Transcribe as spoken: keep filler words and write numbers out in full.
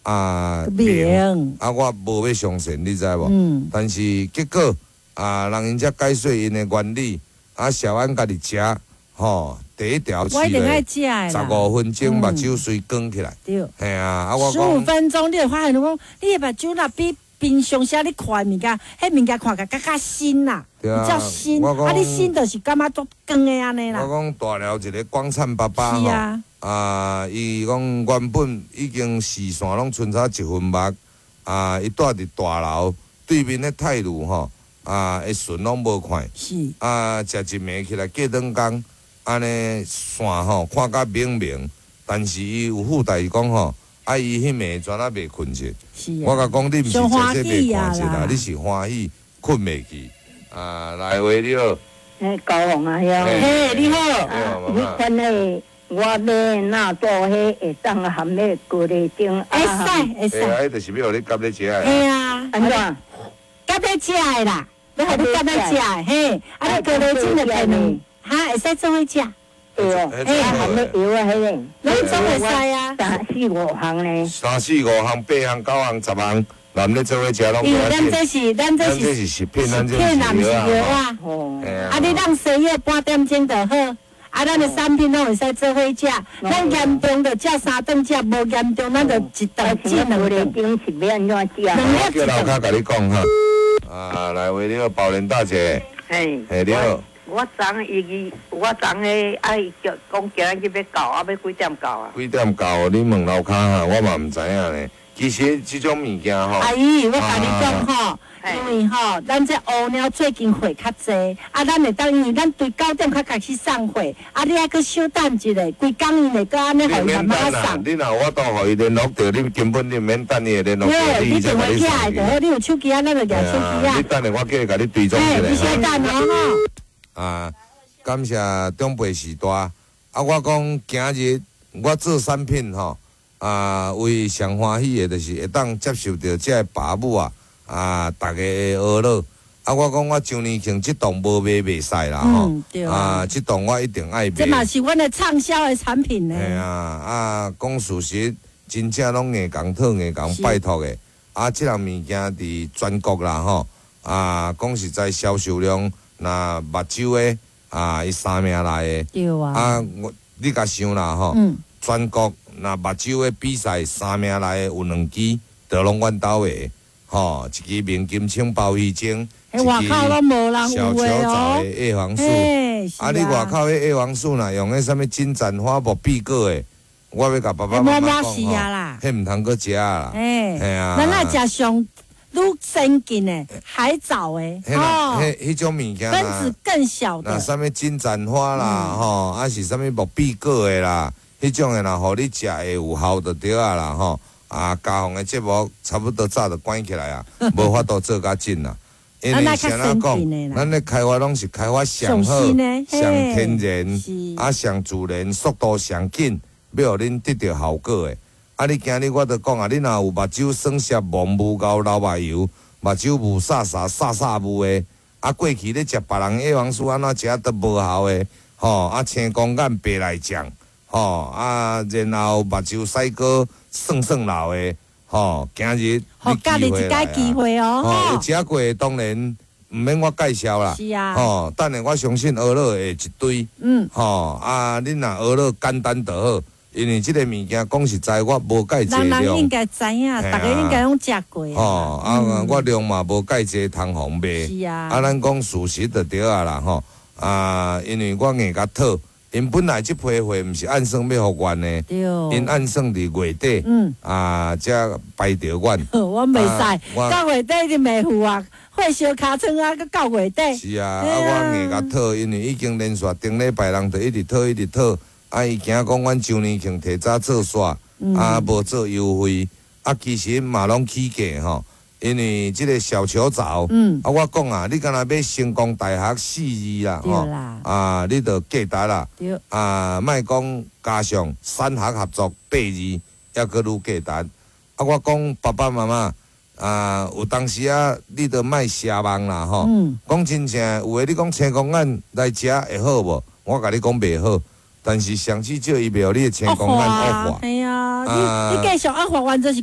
啊明啊，我无要上线，你知无？ 嗯。 但是结果啊，人因遮解说因的原理，啊，小安家己食，吼，第一条我一定爱试食的十啦。 五分钟，目嗯睭水光起来。 对。 嘿啊，啊我十五讲， 分钟，你会发现讲，你的目睭若比平常时啊你看的物件，迄物件看起较较新啦，比对啊较新。 我讲啊，你新就是感觉足光的安尼我啦。 讲大了一个光灿爸爸吼， 是啊。 啊，伊讲原本已经视线拢剩差一分目，啊，伊住伫大楼对面的泰鲁吼，啊，会顺拢无看。 是。 啊，食一暝起来过转工，安尼线吼看甲明明，但是伊有附带伊讲吼，啊伊迄暝全啊袂困着。 是啊。 我甲讲你毋是上欢食这袂喜啊看着啦， 啦。 你是欢喜困袂去。啊，来话你好。 嘿，高雄啊，遐。 嘿，你好。 啊，迄款诶，我要那做迄会当含迄高丽丁。 会使会使。 哎，迄就是要互你夹咧食诶。 嘿啊。 安怎？ 夹咧食的啦，要互你夹咧食的，嘿，啊，你高丽金就变两，哈，会使做伙食。 对哦， 嘿啊，含迄药啊，迄个。 拢总会使啊。 三四五项呢。 三四五项、八项、九项、十项，男咧做伙食拢因为咱无要紧。 这是，咱这咱这是是食品，咱这食品啊，毋是是药药啊。 啊。 哦。 啊，你让西药半点钟就好，啊，咱的产品拢会使做伙食。咱严重就食三顿食，无严重咱就一顿吃两高丽顿。 丁是要安怎食？ 两我粒一顿。 叫老卡甲你讲哈。啊，来话你好，宝莲大姐。 嘿。 嘿，你好。 我昨伊我昨个爱叫讲今日要到，啊要几点到啊？ 几点到？你问楼骹哈，我嘛毋知影呢。其实即种物件吼， 阿姨，我甲你讲吼，因为吼，咱这乌鸟最近货较济，啊，咱会当因为咱对九点较开始送货，啊，你还阁稍等一下，规工因会阁安尼你互伊慢免等啦。 慢送。 你若有法度互伊联络到，你根本你毋免等伊联络到对， 你， 你电话起来就好，你有手机啊，咱就举手机啊你。等下我叫伊甲你追踪嘿，你一下。 先等哦吼。 啊，感谢长辈时代。啊，我讲今日我做产品吼，啊，为上欢喜的，就是会当接受到这个爸母啊，啊，大家的呵乐。啊，我讲我周年庆这档无卖袂使啦吼， 嗯对啊啊，这档我一定爱这嘛卖。 是阮的畅销的产品呢。 嘿啊，啊，讲事实，真正拢硬讲讨硬讲拜托的。啊，这样物件伫全国啦吼，啊，讲实在销售量，那目睭的啊，伊三名内的。 对啊。 啊，我你甲想啦吼， 嗯。 全国那目睭的比赛三名内的有两支，都拢阮兜的，吼，一支明金青包鱼精，一迄外口拢无人小球有的藻哦的。叶黄素。 嘿，是啊，你外口迄叶黄素若用迄什物金盏花木碧果的，我要甲爸爸妈妈讲吼， 是啊啦。 迄毋通搁食啦。 哎， 嘿啊。 咱爱食上愈先进的海藻的， 迄啦，迄迄种物件分啦子。更小那的。 什物金盏花啦，吼、啊是什物木碧果的啦，迄种的啦，互你食会有效就对啊啦，吼。啊，家访的节目差不多早就关起来啊，无法度做较紧啦。因为先啊讲，咱咧开发拢是开发上好、上天然、啊上自然、速度上紧，要互恁得到效果的。啊，你今日我著讲啊，你若有目睭酸涩、蒙雾膏、流目油、目睭雾煞煞、煞煞雾的，啊过去咧食别人叶黄素安怎食都无效的，吼、啊青光眼白内障，吼、啊然后目睭洗过酸酸流的，吼、今日互家己一解机会哦， 吼、有食过的当然毋免我介绍啦， 是啊， 吼、等下我相信学乐会一堆， 嗯， 吼、啊恁若学乐简单就好。因为即个物件讲实在，我无介济人人应量， 该知影，大家应该拢食过啊。 吼啊，我量嘛无介济通红卖。 是啊。 啊，咱讲事实就对啊啦，吼啊，因为我硬甲讨，因本来即批货毋是按算要互阮的， 对。 因按算伫月底， 嗯， 啊，才排着阮。 我袂使， 我到月底就袂付啊，火烧尻川啊，佮到月底。 是啊，啊，我硬甲讨，因为已经连续顶礼拜人就一直讨，一直讨。啊，伊惊讲阮周年庆提早做煞，啊，无做优惠，啊，其实嘛拢起价吼。因为即个小球藻， 嗯， 啊，我讲啊，你敢若要成功大学四字啦，吼，啊，你着价值啦， 对， 啊，莫讲加上三学合作八字，还阁愈价值。啊，我讲爸爸妈妈，啊，有当时啊，你着莫奢望啦，吼， 嗯， 讲真正有诶，你讲青光眼来食会好无？我甲你讲袂好。但是上至少伊袂互你的青光眼恶化， 哎呀，你你继续恶化完就是